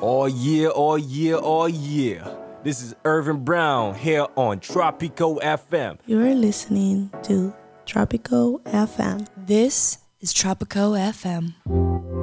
Oh yeah, oh yeah, oh yeah. This is Irvin Brown here on Tropico FM. You're listening to Tropico FM. This is Tropico FM.